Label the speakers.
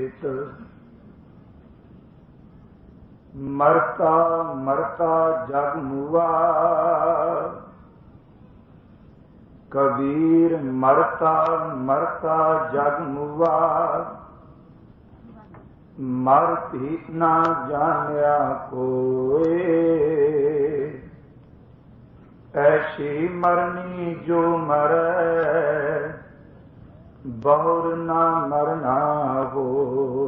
Speaker 1: ਭੇਤ। ਮਰਤਾ ਮਰਤਾ ਜਗ ਮੁਆ, ਕਬੀਰ ਮਰਤਾ ਮਰਤਾ ਜਗ ਮੁਆ। ਮਰ ਭੀਤ ਨਾ ਜਾਣਿਆ ਕੋਏ, ਐਸੀ ਮਰਨੀ ਜੋ ਮਰੈ, ਬਹੁਰ ਨਾ ਮਰਨਾ ਹੋ।